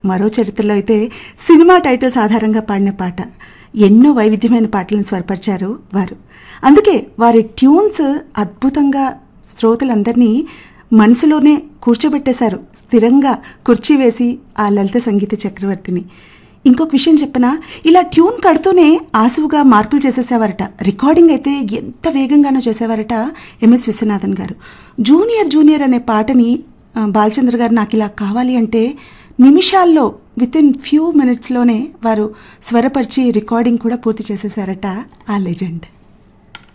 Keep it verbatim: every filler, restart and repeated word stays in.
మరో చరిత్రలో అయితే సినిమా టైటిల్స్ ఆధారంగా పాడిన పాట, ఎన్నో వైవిధ్యమైన పాటలను స్వరపరిచారు వారు. అందుకే వారి ట్యూన్స్ అద్భుతంగా శ్రోతలందరినీ మనసులోనే కూర్చోబెట్టేశారు, స్థిరంగా కుర్చీ వేసి ఆ లలిత సంగీత చక్రవర్తిని. ఇంకొక విషయం చెప్పనా, ఇలా ట్యూన్ కడుతూనే ఆసువుగా మార్పులు చేసేసేవారట. రికార్డింగ్ అయితే ఎంత వేగంగానో చేసేవారట ఎంఎస్ విశ్వనాథన్ గారు. జూనియర్ జూనియర్ అనే పాటని బాలచంద్ర గారు నాకు ఇలా కావాలి అంటే నిమిషాల్లో, విత్ ఇన్ ఫ్యూ మినిట్స్లోనే వారు స్వరపరిచి రికార్డింగ్ కూడా పూర్తి చేసేసారట ఆ లెజెండ్.